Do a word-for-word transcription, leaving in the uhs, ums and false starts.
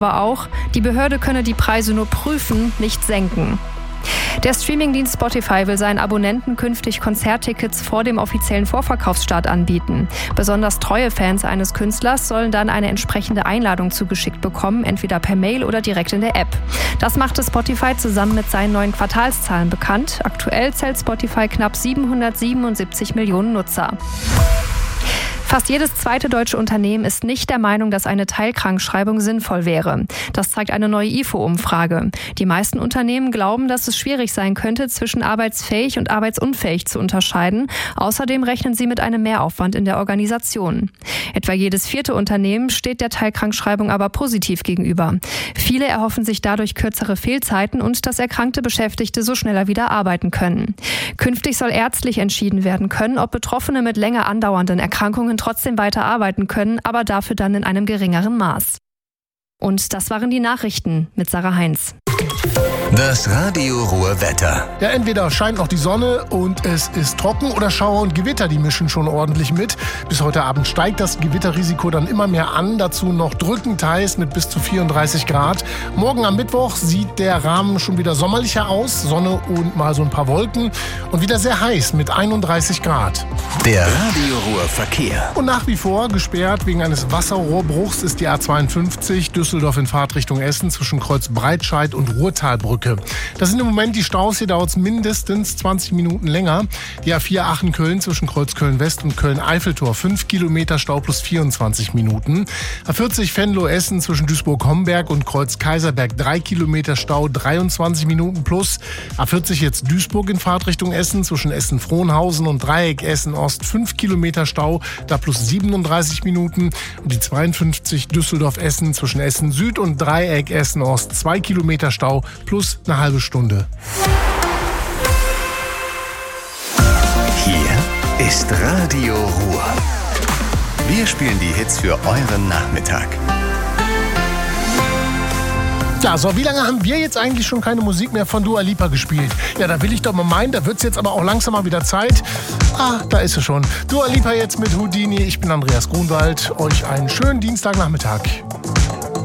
aber auch, die Behörde könne die Preise nur prüfen, nicht senken. Der Streamingdienst Spotify will seinen Abonnenten künftig Konzerttickets vor dem offiziellen Vorverkaufsstart anbieten. Besonders treue Fans eines Künstlers sollen dann eine entsprechende Einladung zugeschickt bekommen, entweder per Mail oder direkt in der App. Das machte Spotify zusammen mit seinen neuen Quartalszahlen bekannt. Aktuell zählt Spotify knapp siebenhundertsiebenundsiebzig Millionen Nutzer. Fast jedes zweite deutsche Unternehmen ist nicht der Meinung, dass eine Teilkrankschreibung sinnvoll wäre. Das zeigt eine neue I F O-Umfrage. Die meisten Unternehmen glauben, dass es schwierig sein könnte, zwischen arbeitsfähig und arbeitsunfähig zu unterscheiden. Außerdem rechnen sie mit einem Mehraufwand in der Organisation. Etwa jedes vierte Unternehmen steht der Teilkrankschreibung aber positiv gegenüber. Viele erhoffen sich dadurch kürzere Fehlzeiten und dass erkrankte Beschäftigte so schneller wieder arbeiten können. Künftig soll ärztlich entschieden werden können, ob Betroffene mit länger andauernden Erkrankungen trotzdem weiter arbeiten können, aber dafür dann in einem geringeren Maß. Und das waren die Nachrichten mit Sarah Heinz. Das Radio Ruhr Wetter. Ja, entweder scheint noch die Sonne und es ist trocken oder Schauer und Gewitter, die mischen schon ordentlich mit. Bis heute Abend steigt das Gewitterrisiko dann immer mehr an. Dazu noch drückend heiß mit bis zu vierunddreißig Grad. Morgen am Mittwoch sieht der Rahmen schon wieder sommerlicher aus. Sonne und mal so ein paar Wolken. Und wieder sehr heiß mit einunddreißig Grad. Der Radio Ruhr Verkehr. Und nach wie vor gesperrt wegen eines Wasserrohrbruchs ist die A zweiundfünfzig Düsseldorf in Fahrtrichtung Essen zwischen Kreuz Breitscheid und Ruhrtalbrücke. Das sind im Moment die Staus, hier dauert es mindestens zwanzig Minuten länger. Die A vier Aachen-Köln zwischen Kreuz Köln-West und Köln-Eiffeltor, fünf Kilometer Stau plus vierundzwanzig Minuten. A vierzig Venlo-Essen zwischen Duisburg-Homberg und Kreuz Kaiserberg, drei Kilometer Stau, dreiundzwanzig Minuten plus. A vierzig jetzt Duisburg in Fahrtrichtung Essen zwischen Essen-Frohnhausen und Dreieck Essen-Ost, fünf Kilometer Stau, da plus siebenunddreißig Minuten. Und die zweiundfünfzig Düsseldorf-Essen zwischen Essen-Süd und Dreieck Essen-Ost, zwei Kilometer Stau plus eine halbe Stunde. Hier ist Radio Ruhr. Wir spielen die Hits für euren Nachmittag. Ja, so, wie lange haben wir jetzt eigentlich schon keine Musik mehr von Dua Lipa gespielt? Ja, da will ich doch mal meinen, da wird's jetzt aber auch langsam mal wieder Zeit. Ah, da ist sie schon. Dua Lipa jetzt mit Houdini. Ich bin Andreas Grunwald. Euch einen schönen Dienstagnachmittag.